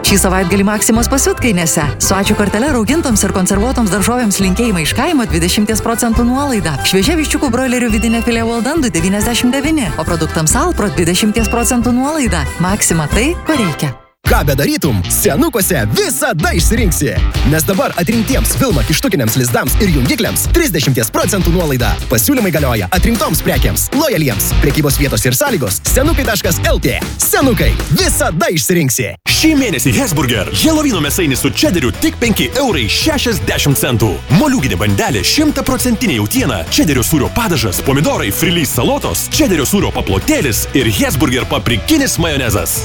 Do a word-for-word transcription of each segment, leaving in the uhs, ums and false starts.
Šį savaitgalį Maksimos pasiutkainėse. Su ačiū kortele raugintoms ir konservuotoms daržovėms linkėjimai iš kaimo dvidešimt procentų nuolaida. Šviežia viščiukų broilerių vidinė filė Well du devyniasdešimt devyni, o produktams Alpro dvidešimt procentų nuolaida. Maxima tai, ko reikia. Ką bedarytum, senukuose visada išsirinksi. Nes dabar atrinktiems Vilma kištukiniams lizdams ir jungikliams trisdešimt procentų nuolaida. Pasiūlymai galioja atrinktoms prekiams, lojaliems. Prekybos vietos ir sąlygos senukai taškas lt. Senukai, visada išsirinksi. Šį mėnesį Hesburger Helovino mėsainis su čederiu tik penki eurai šešiasdešimt centų. Moliūginė bandelė šimtaprocentinė jautiena, čederio sūrio padažas, pomidorai, frilys salotos, čederio sūrio paplotėlis ir Hesburger paprikinis majonezas.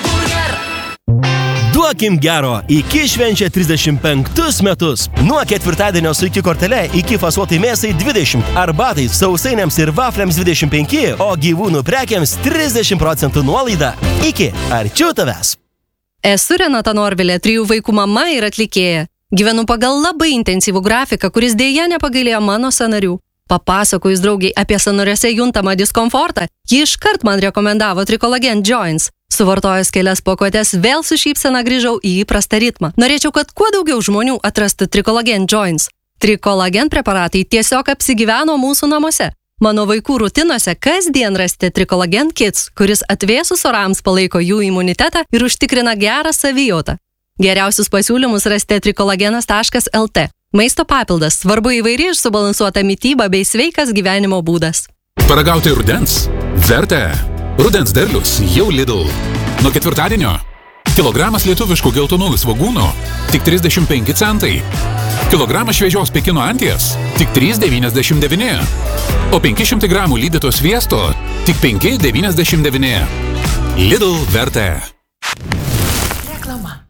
Duokim gero, iki švenčia trisdešimt penktus metus. Nuo ketvirtadienio su iki kortele iki fasuotai mėsai dvidešimt, arbatai, sausainiams ir vafliams dvidešimt penki, o gyvūnų prekiams trisdešimt procentų nuolaida. Iki, arčiau tavęs. Esu Renata Norvilė, trijų vaikų mama ir atlikėja. Gyvenu pagal labai intensyvų grafiką, kuris dėja nepagailėjo mano sąnarių. Papasakojus draugiai apie sąnariuose juntamą diskomfortą, ji iškart man rekomendavo Tricolagen Joints. Suvartojus kelias pakuotes, vėl su šypsena grįžau į įprastą ritmą. Norėčiau, kad kuo daugiau žmonių atrastų Tricolagen Joints. Tricolagen preparatai tiesiog apsigyveno mūsų namuose. Mano vaikų rutinose kasdien rasite Tricolagen Kids, kuris atvėsus orams palaiko jų imunitetą ir užtikrina gerą savijautą. Geriausius pasiūlymus rasite tricolagenas taškas lt. Maisto papildas, svarbu įvairi ir subalansuota mityba bei sveikas gyvenimo būdas. Paragauti rudens? Verta. Rudens derlius jau Lidl. Nuo ketvirtadienio kilogramas lietuviškų geltonųjų svogūnų tik trisdešimt penki centai. Kilogramas šviežios Pekino anties tik trys devyniasdešimt devyni. O penki šimtai gramų lydyto sviesto tik penki devyniasdešimt devyni. Lidl Verta. Reklama.